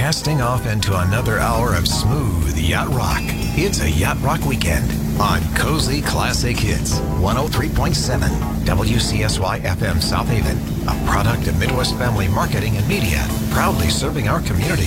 blasting off into another hour of smooth yacht rock. It's a Yacht Rock weekend on Cozy Classic Hits, 103.7 WCSY FM South Haven, a product of Midwest Family Marketing and Media, proudly serving our community.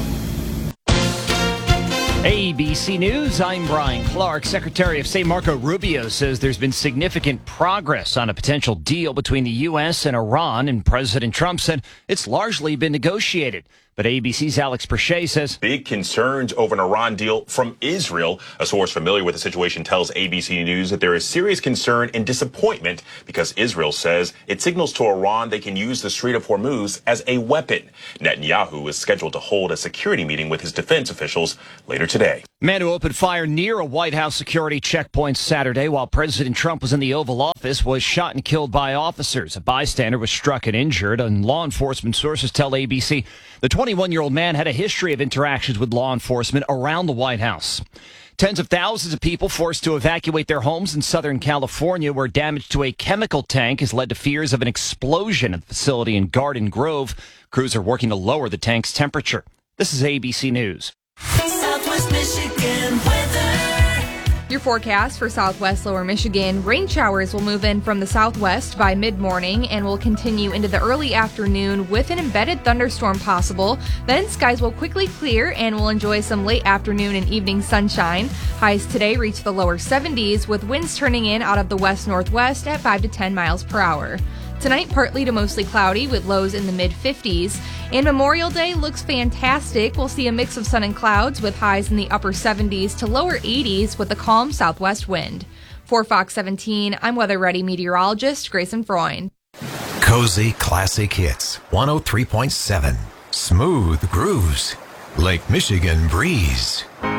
ABC News, I'm Brian Clark. Secretary of State Marco Rubio says there's been significant progress on a potential deal between the U.S. and Iran, and President Trump said it's largely been negotiated. But ABC's Alex Perche says big concerns over an Iran deal from Israel. A source familiar with the situation tells ABC News that there is serious concern and disappointment because Israel says it signals to Iran they can use the Strait of Hormuz as a weapon. Netanyahu is scheduled to hold a security meeting with his defense officials later today. Man who opened fire near a White House security checkpoint Saturday while President Trump was in the Oval Office was shot and killed by officers. A bystander was struck and injured, and law enforcement sources tell ABC the 21-year-old man had a history of interactions with law enforcement around the White House. Tens of thousands of people forced to evacuate their homes in Southern California, where damage to a chemical tank has led to fears of an explosion at the facility in Garden Grove. Crews are working to lower the tank's temperature. This is ABC News. Southwest Michigan weather. Your forecast for Southwest Lower Michigan. Rain showers will move in from the southwest by mid-morning and will continue into the early afternoon with an embedded thunderstorm possible. Then skies will quickly clear and we'll enjoy some late afternoon and evening sunshine. Highs today reach the lower 70s with winds turning in out of the west-northwest at 5 to 10 miles per hour. Tonight, partly to mostly cloudy with lows in the mid-50s. And Memorial Day looks fantastic. We'll see a mix of sun and clouds with highs in the upper 70s to lower 80s with a calm southwest wind. For Fox 17, I'm Weather Ready meteorologist Grayson Freund. Cozy Classic Hits, 103.7. Smooth grooves. Lake Michigan breeze.